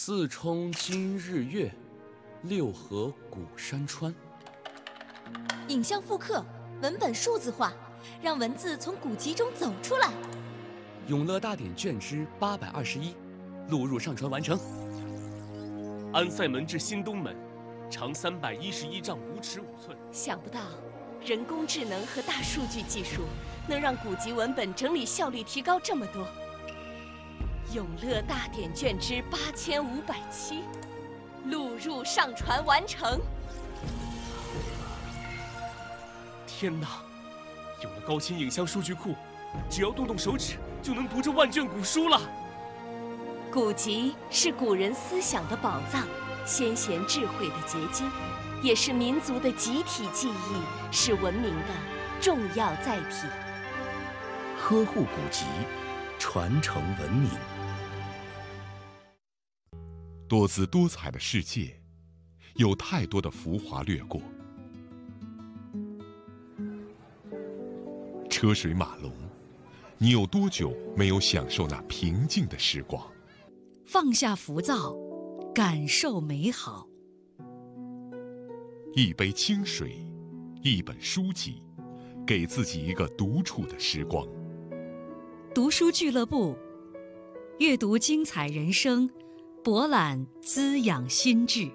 四冲今日月，六合古山川。 影像复刻，文本数字化，让文字从古籍中走出来。 永乐大典卷之821，录入上传完成。 安塞门至新东门，长311丈5尺5寸。 想不到，人工智能和大数据技术能让古籍文本整理效率提高这么多。永乐大典卷之8507，录入上传完成。 天哪！有了高清影像数据库，只要动动手指就能读这万卷古书了。 古籍是古人思想的宝藏，先贤智慧的结晶，也是民族的集体记忆，是文明的重要载体。 呵护古籍，传承文明。 多姿多彩的世界，有太多的浮华掠过。车水马龙，你有多久没有享受那平静的时光？ 放下浮躁，感受美好。 一杯清水，一本书籍，给自己一个独处的时光。 读书俱乐部，阅读精彩人生，博览滋养心智。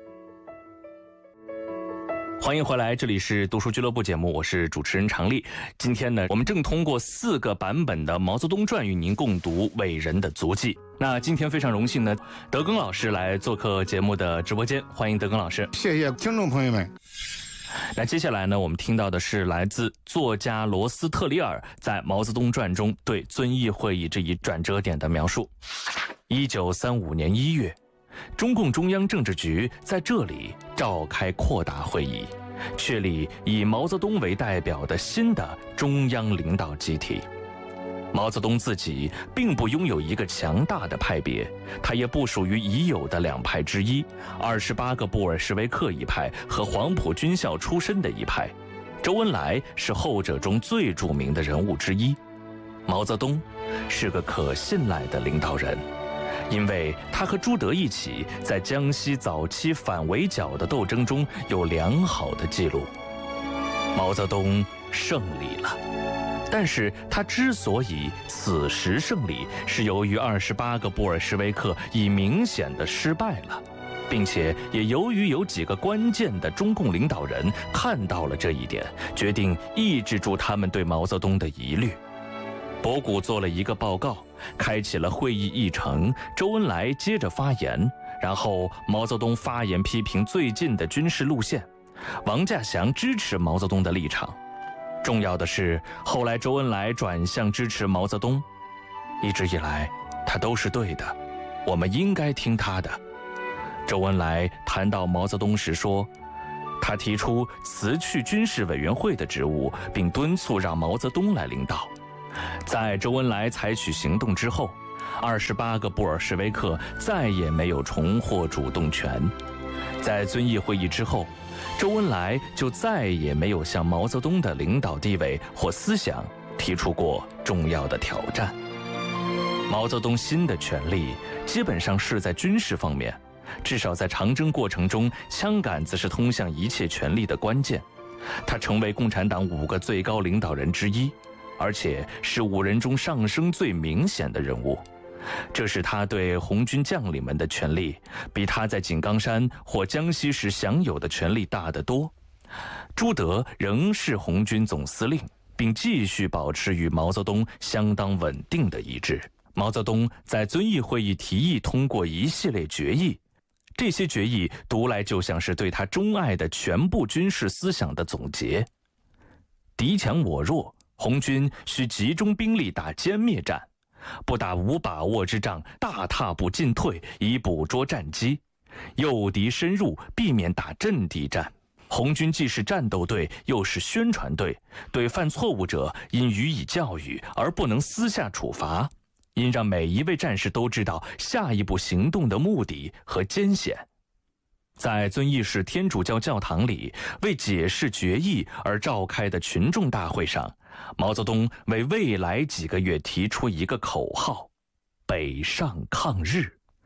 欢迎回来，这里是读书俱乐部节目，我是主持人常丽。今天呢，我们正通过4个版本的《毛泽东传》与您共读伟人的足迹。那今天非常荣幸呢，德庚老师来做客节目的直播间，欢迎德庚老师。 谢谢听众朋友们。 那接下来呢，我们听到的是来自作家罗斯特里尔在《毛泽东传》中对遵义会议这一转折点的描述。1935年1月，中共中央政治局在这里召开扩大会议，确立以毛泽东为代表的新的中央领导集体。毛泽东自己并不拥有一个强大的派别，他也不属于已有的2派之一，28个布尔什维克一派和黄埔军校出身的一派。周恩来是后者中最著名的人物之一。毛泽东是个可信赖的领导人，因为他和朱德一起在江西早期反围剿的斗争中有良好的记录。毛泽东胜利了，但是他之所以此时胜利，是由于28个布尔什维克已明显的失败了，并且也由于有几个关键的中共领导人看到了这一点，决定抑制住他们对毛泽东的疑虑。博古做了一个报告，开启了会议议程，周恩来接着发言，然后毛泽东发言批评最近的军事路线，王稼祥支持毛泽东的立场。重要的是，后来周恩来转向支持毛泽东，一直以来他都是对的，我们应该听他的。周恩来谈到毛泽东时说，他提出辞去军事委员会的职务，并敦促让毛泽东来领导。在周恩来采取行动之后，28个布尔什维克再也没有重获主动权。在遵义会议之后，周恩来就再也没有向毛泽东的领导地位或思想提出过重要的挑战。毛泽东新的权力基本上是在军事方面，至少在长征过程中，枪杆子是通向一切权力的关键。他成为共产党5个最高领导人之一，而且是5人中上升最明显的人物。这使他对红军将领们的权力比他在井冈山或江西时享有的权力大得多。朱德仍是红军总司令，并继续保持与毛泽东相当稳定的一致。毛泽东在遵义会议提议通过一系列决议，这些决议读来就像是对他钟爱的全部军事思想的总结。敌强我弱，红军需集中兵力打歼灭战，不打无把握之仗，大踏步进退，以捕捉战机；诱敌深入，避免打阵地战。红军既是战斗队，又是宣传队，对犯错误者应予以教育，而不能私下处罚，应让每一位战士都知道下一步行动的目的和艰险。在遵义市天主教教堂里为解释决议而召开的群众大会上，毛泽东为未来几个月提出一个口号：北上抗日。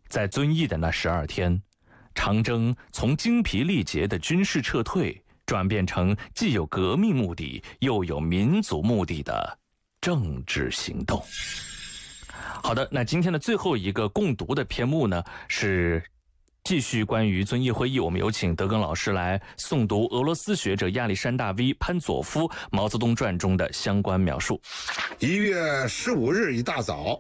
在遵义的那12天，长征从精疲力竭的军事撤退，转变成既有革命目的又有民族目的的政治行动。好的，那今天的最后一个共读的篇目呢，是继续关于遵义会议，我们有请德庚老师来诵读俄罗斯学者亚历山大 ·V· 潘佐夫《毛泽东传》中的相关描述。 1月15日一大早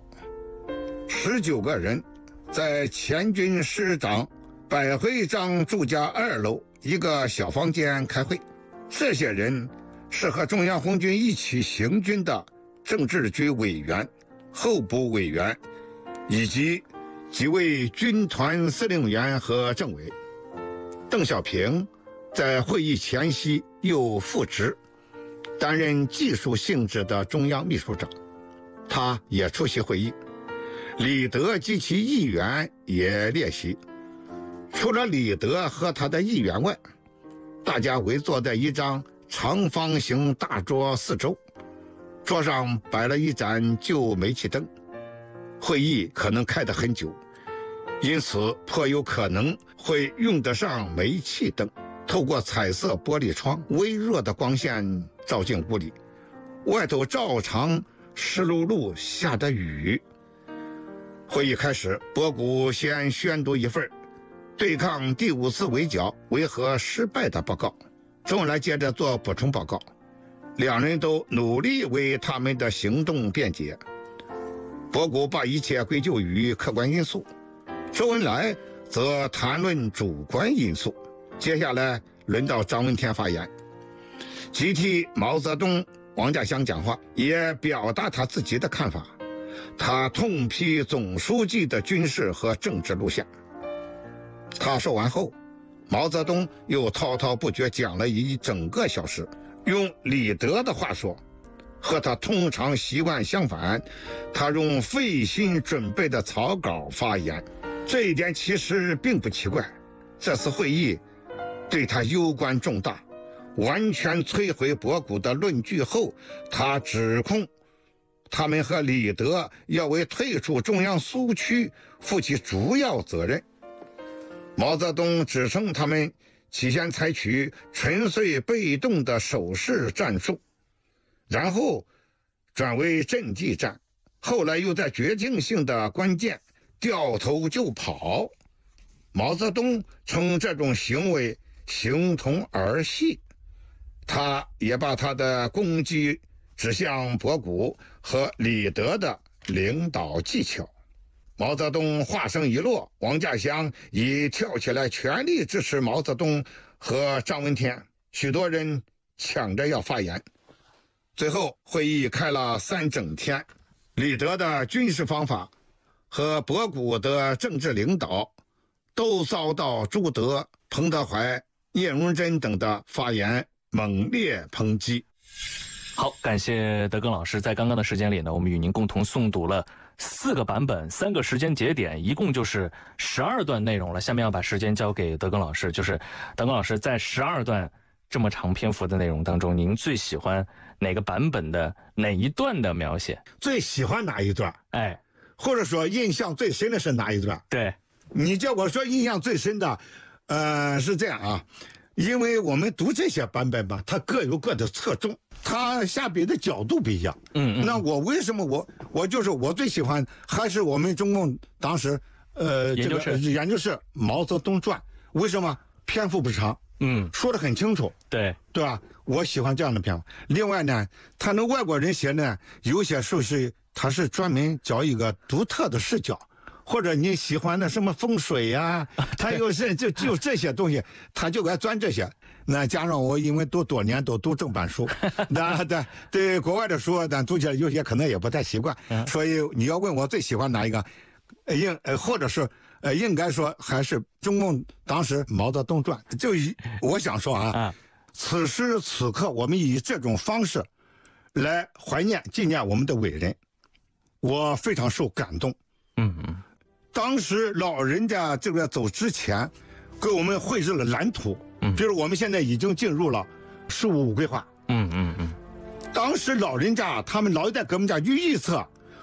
，19个人在前军师长百会章住家2楼一个小房间开会。这些人是和中央红军一起行军的政治局委员、候补委员，以及几位军团司令员和政委。邓小平在会议前夕又复职，担任技术性质的中央秘书长，他也出席会议。李德及其议员也列席。除了李德和他的议员外，大家围坐在一张长方形大桌四周，桌上摆了一盏旧煤气灯。会议可能开得很久，因此颇有可能会用得上煤气灯。透过彩色玻璃窗，微弱的光线照进屋里，外头照常湿漉漉下着雨。会议开始，博古先宣读一份对抗第5次围剿为何失败的报告，周恩来接着做补充报告，两人都努力为他们的行动辩解。博古把一切归咎于客观因素，周恩来则谈论主观因素。接下来轮到张闻天发言，既替毛泽东、王稼祥讲话，也表达他自己的看法。他痛批总书记的军事和政治路线。他说完后，毛泽东又滔滔不绝讲了一整个小时。用李德的话说，和他通常习惯相反，他用费心准备的草稿发言。这一点其实并不奇怪，这次会议对他攸关重大。完全摧毁博古的论据后，他指控他们和李德要为退出中央苏区负起主要责任。毛泽东指称他们起先采取纯粹被动的守势战术，然后转为阵地战，后来又在决定性的关键掉头就跑。毛泽东称这种行为形同儿戏，他也把他的攻击指向博古和李德的领导技巧。毛泽东话声一落，王稼祥已跳起来全力支持毛泽东和张闻天，许多人抢着要发言。最后会议开了3整天，李德的军事方法和博古的政治领导都遭到朱德、彭德怀、聂荣臻等的发言猛烈抨击。 好，感谢德庚老师。在刚刚的时间里呢，我们与您共同诵读了4个版本，3个时间节点，一共就是12段内容了。下面要把时间交给德庚老师，就是德庚老师在12段这么长篇幅的内容当中，您最喜欢哪个版本的哪一段的描写？ 最喜欢哪一段？ 哎， 或者说印象最深的是哪一段？ 对， 你叫我说印象最深的，是这样啊，因为我们读这些版本吧，它各有各的侧重，它下笔的角度不一样。那我为什么我就是我最喜欢还是我们中共当时研究室毛泽东传，为什么篇幅不长？说得很清楚，对吧？我喜欢这样的篇幅。另外呢，他那外国人写呢，有些时候他是专门找一个独特的视角，或者你喜欢的什么风水呀，他又是就这些东西，他就该钻这些。那加上我因为多年都读正版书，对国外的书，但读起来有些可能也不太习惯，所以你要问我最喜欢哪一个，或者是应该说还是中共当时毛泽东传。我想说啊，此时此刻我们以这种方式来怀念纪念我们的伟人，我非常受感动。当时老人家这个走之前给我们绘制了蓝图，比如我们现在已经进入了15规划。当时老人家他们老一代给我们家预测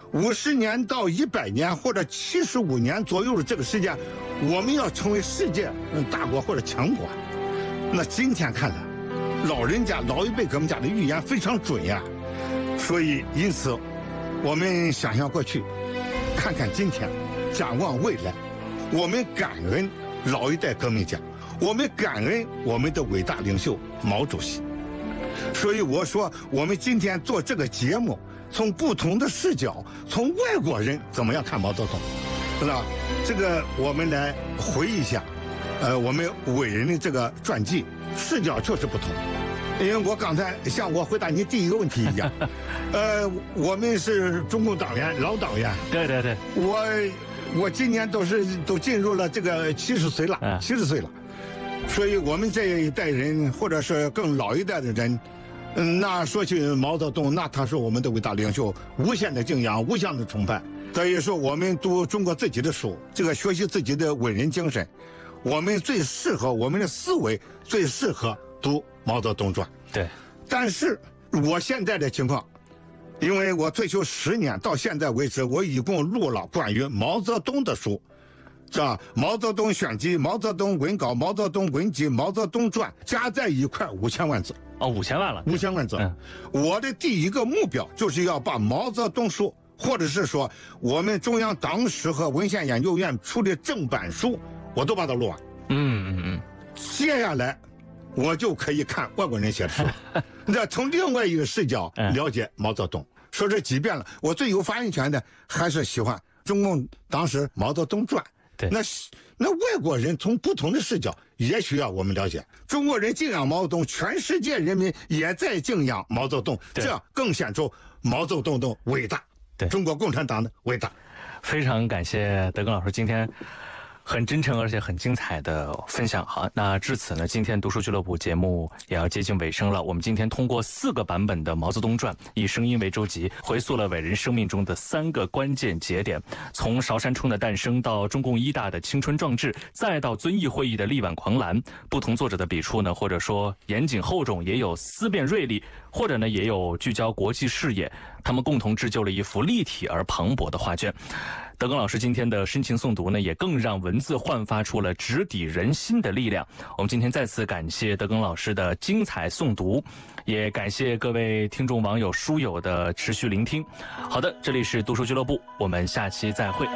50年到100年或者75年左右的这个时间，我们要成为世界大国或者强国。那今天看来，老一辈给我们讲的预言非常准呀。所以因此，我们想想过去，看看今天，展望未来，我们感恩老一代革命家，我们感恩我们的伟大领袖毛主席。所以我说，我们今天做这个节目，从不同的视角，从外国人怎么样看毛泽东，是吧？这个我们来回忆一下，我们伟人的这个传记，视角确实不同。因为我刚才像我回答你第一个问题一样，我们是中共党员，老党员。 对对对， 我今年都进入了这个70岁了，70岁了。所以我们这一代人，或者是更老一代的人，那说起毛泽东，那他是我们的伟大领袖，无限的敬仰，无限的崇拜。所以说，我们读中国自己的书，这个学习自己的伟人精神，我们最适合我们的思维，最适合读毛泽东传。 对。 但是我现在的情况，因为我退休10年，到现在为止，我一共录了关于毛泽东的书。是吧？毛泽东选集、毛泽东文稿、毛泽东文集、毛泽东传，加在一块5000万字。 哦，5000万了 ，5000万字。我的第一个目标就是要把毛泽东书，或者是说我们中央党史和文献研究院出的正版书，我都把它录完。接下来，我就可以看外国人写的书，那从另外一个视角了解毛泽东。说这几遍了，我最有发言权的还是喜欢中共党史毛泽东传。 对， 那外国人从不同的视角也需要我们了解。中国人敬仰毛泽东，全世界人民也在敬仰毛泽东，这更显出毛泽东的伟大， 对中国共产党的伟大。 非常感谢德庚老师今天很真诚而且很精彩的分享。好，那至此呢，今天读书俱乐部节目也要接近尾声了。我们今天通过4个版本的毛泽东传，以声音为周集，回溯了伟人生命中的3个关键节点，从韶山冲的诞生到中共一大的青春壮志，再到遵义会议的力挽狂澜。不同作者的笔触呢，或者说严谨厚重，也有思辨锐利，或者呢也有聚焦国际视野，他们共同制就了一幅立体而磅礴的画卷。德庚老师今天的深情诵读呢，也更让文字焕发出了直抵人心的力量。我们今天再次感谢德庚老师的精彩诵读，也感谢各位听众网友书友的持续聆听。好的，这里是读书俱乐部，我们下期再会。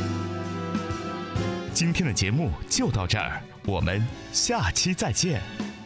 今天的节目就到这儿，我们下期再见。